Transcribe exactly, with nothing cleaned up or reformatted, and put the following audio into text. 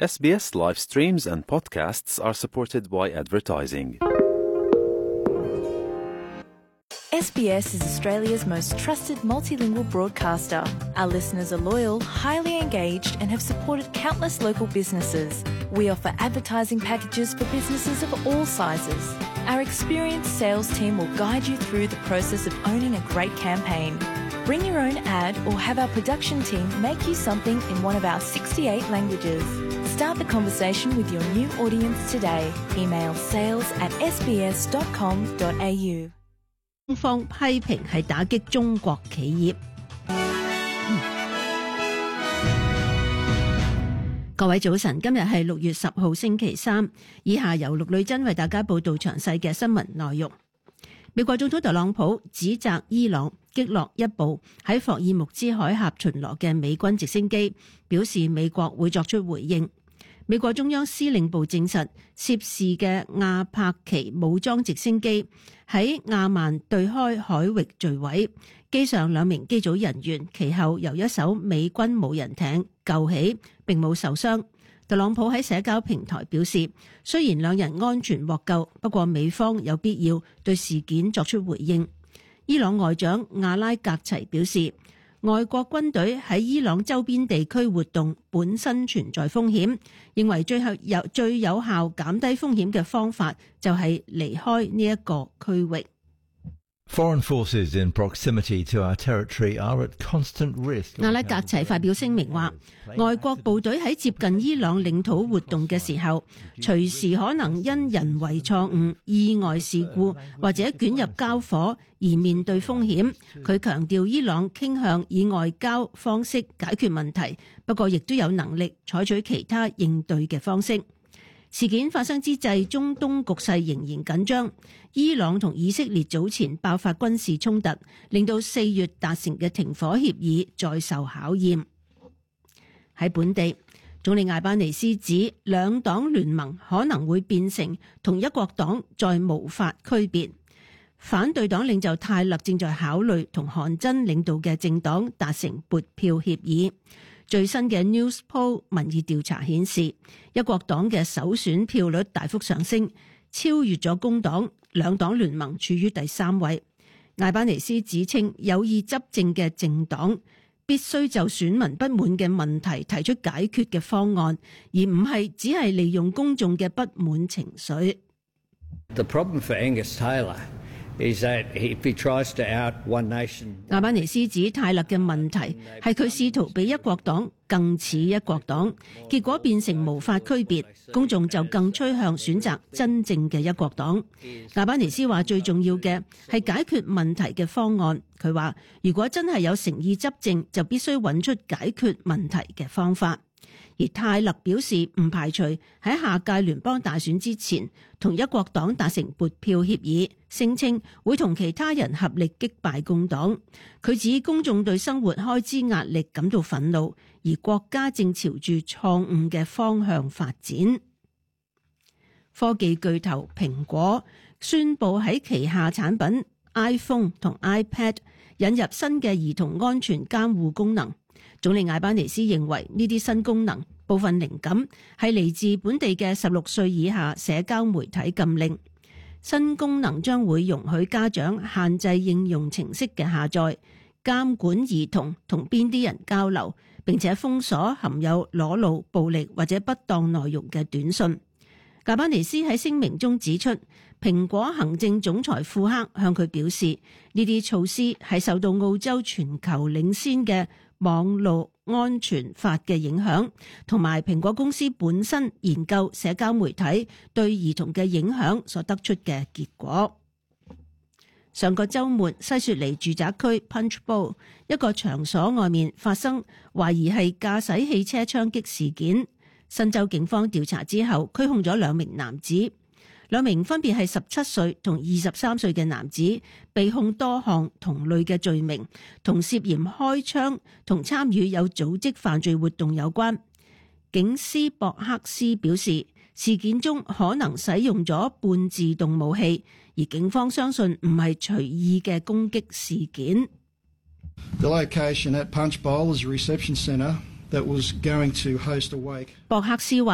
S B S live streams and podcasts are supported by advertising. S B S is Australia's most trusted multilingual broadcaster. Our listeners are loyal, highly engaged, and have supported countless local businesses. We offer advertising packages for businesses of all sizes. Our experienced sales team will guide you through the process of owning a great campaign. Bring your own ad or have our production team make you something in one of our sixty-eight languages. Start the conversation with your new audience today. Email sales at s b s dot com dot a u. 中方批評係打擊中國企業。嗯、各位早晨，今日係六月十號星期三，以下由陸女珍為大家報道詳細嘅新聞內容。美國總統特朗普指責伊朗擊落一部喺霍爾木茲海峽巡邏嘅美軍直升機，表示美國會作出回應。美國中央司令部證實，涉事嘅亞帕奇武裝直升機喺亞曼對開海域墜毀，機上兩名機組人員其後由一艘美軍無人艇救起，並冇受傷。特朗普喺社交平台表示，雖然兩人安全獲救，不過美方有必要對事件作出回應。伊朗外長阿拉格齊表示，外國軍隊喺伊朗周邊地區活動本身存在風險，認為最後有最有效減低風險嘅方法就係離開呢一個區域。 Foreign forces in proximity to our territory are at constant risk. 阿拉格齊發表聲明話，外國部隊喺接近伊朗領土活動嘅時候，隨時可能因人為錯誤、意外事故或者捲入交火而面對風險。佢強調伊朗傾向以外交方式解決問題，不過亦都有能力採取其他應對嘅方式。事件發生之際，中東局勢仍然緊張。伊朗同以色列早前爆發軍事衝突，令到四月達成嘅停火協議再受考驗。喺本地，總理艾班尼斯指兩黨聯盟可能會變成同一國黨再無法區別。反對黨領袖泰勒正在考慮同韓真領導嘅政黨達成撥票協議。最新嘅 Newspoll 民意調查顯示，一國黨嘅首選票率大幅上升，超越咗工黨，兩黨聯盟處於第三位。艾班尼斯指稱，有意執政嘅政黨必須就選民不滿嘅問題提出解決嘅方案，而唔係只係利用公眾嘅不滿情緒。 The problem for Angus Taylor is that if he tries to out one nation， 阿班尼斯指泰勒嘅問題係佢試圖比一國黨更似一國黨，結果變成無法區別，公眾就更趨向選擇真正嘅一國黨。阿班尼斯話最重要嘅係解決問題嘅方案。佢話如果真係有誠意執政，就必須揾出解決問題嘅方法。而泰勒表示唔排除喺下屆聯邦大選之前同一國黨達成撥票協議，聲稱會同其他人合力擊敗工黨。佢指公眾對生活開支壓力感到憤怒，而國家正朝住錯誤嘅方向發展。科技巨頭蘋果宣布喺旗下產品 iPhone 同 iPad 引入新嘅兒童安全監護功能。總理艾班尼斯認為呢啲新功能部分靈感係嚟自本地嘅十六歲以下社交媒體禁令。新功能將會容許家長限制應用程式嘅下載，監管兒童同邊啲人交流，並且封鎖含有裸露、暴力或者不當內容嘅短信。艾班尼斯喺聲明中指出，蘋果行政總裁庫克向佢表示，呢啲措施係受到澳洲全球領先嘅網絡安全法嘅影響，同埋蘋果公司本身研究社交媒體對兒童嘅影響所得出嘅結果。上個週末，西雪梨住宅區 Punch Bowl 一個場所外面發生懷疑係駕駛汽車槍擊事件。新州警方調查之後拘控咗兩名男子。兩名分別係十七歲同二十三歲嘅男子，被控多項同類嘅罪名，同涉嫌開槍同參與有組織犯罪活動有關。警司博克斯表示，事件中可能使用咗半自動武器，而警方相信唔係隨意嘅攻擊事件。 The location at Punch Bowl is a reception centre that was going to host a wake. 博克斯話